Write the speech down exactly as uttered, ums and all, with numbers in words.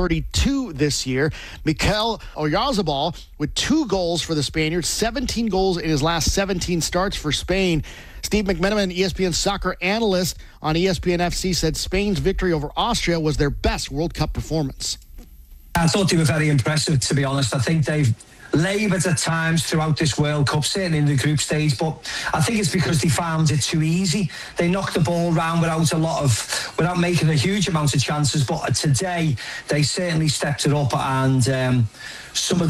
thirty-two this year. Mikel Oyarzabal with two goals for the Spaniards, seventeen goals in his last seventeen starts for Spain. Steve McMenamin, E S P N soccer analyst on E S P N F C, said Spain's victory over Austria was their best World Cup performance. I thought they were very impressive, to be honest. I think they've laboured at times throughout this World Cup, certainly in the group stage, but I think it's because they found it too easy. They knocked the ball around without a lot of, without making a huge amount of chances, but today they certainly stepped it up, and um, some of the